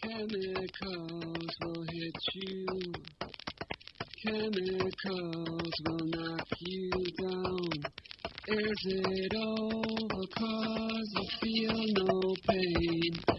Chemicals will hit you. Chemicals will knock you down. Is it over 'cause you feel no pain?